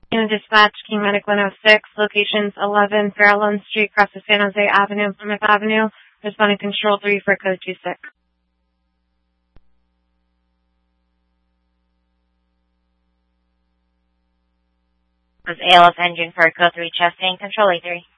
Unit Dispatch, King Medic 106, locations 11 Fairlawn Street, across the San Jose Avenue, Plymouth Avenue. Responding Control 3 for code 26. Was ALF engine for code 3 chesting, Control A3.